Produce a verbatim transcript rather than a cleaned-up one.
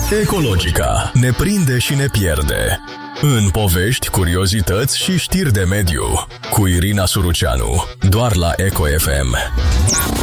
Ecologica ne prinde și ne pierde. În povești, curiozități și știri de mediu cu Irina Suruceanu, doar la Eco F M.